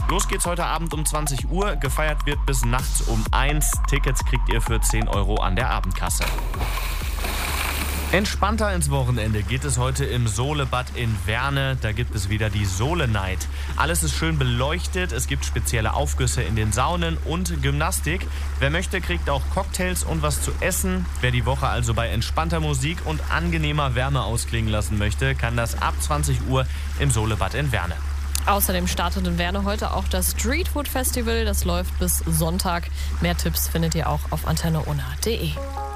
Los geht's heute Abend um 20 Uhr. Gefeiert wird bis nachts um 1. Tickets kriegt ihr für 10 € an der Abendkasse. Entspannter ins Wochenende geht es heute im Solebad in Werne. Da gibt es wieder die Sole Night. Alles ist schön beleuchtet, es gibt spezielle Aufgüsse in den Saunen und Gymnastik. Wer möchte, kriegt auch Cocktails und was zu essen. Wer die Woche also bei entspannter Musik und angenehmer Wärme ausklingen lassen möchte, kann das ab 20 Uhr im Solebad in Werne. Außerdem startet in Werne heute auch das Streetfood Festival. Das läuft bis Sonntag. Mehr Tipps findet ihr auch auf antenneunna.de.